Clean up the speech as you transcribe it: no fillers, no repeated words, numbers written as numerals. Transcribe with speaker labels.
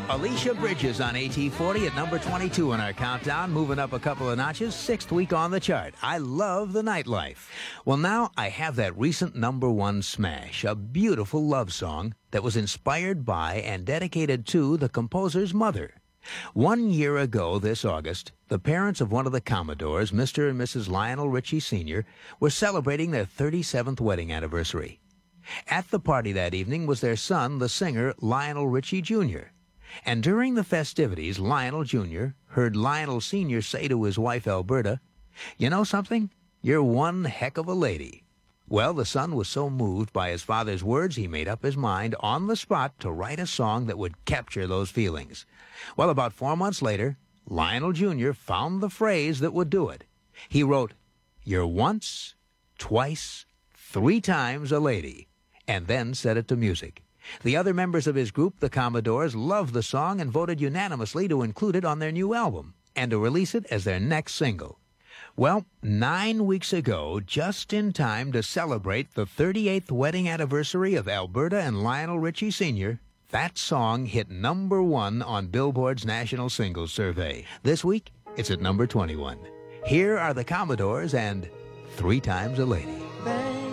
Speaker 1: Alicia Bridges on AT40 at number 22 in our countdown, moving up a couple of notches, 6th week on the chart. I love the nightlife. Well, now I have that recent number 1 smash, a beautiful love song that was inspired by and dedicated to the composer's mother. 1 year ago this August, the parents of one of the Commodores, Mr. and Mrs. Lionel Richie Sr., were celebrating their 37th wedding anniversary. At the party that evening was their son, the singer Lionel Richie Jr., and during the festivities, Lionel Jr. heard Lionel Sr. say to his wife, Alberta, "You know something? You're one heck of a lady." Well, the son was so moved by his father's words, he made up his mind on the spot to write a song that would capture those feelings. Well, about 4 months later, Lionel Jr. found the phrase that would do it. He wrote, "You're once, twice, 3 times a lady," and then set it to music. The other members of his group, the Commodores, loved the song and voted unanimously to include it on their new album and to release it as their next single. Well, 9 weeks ago, just in time to celebrate the 38th wedding anniversary of Alberta and Lionel Richie Sr., that song hit number 1 on Billboard's National Singles Survey. This week, it's at number 21. Here are the Commodores and 3 Times a Lady.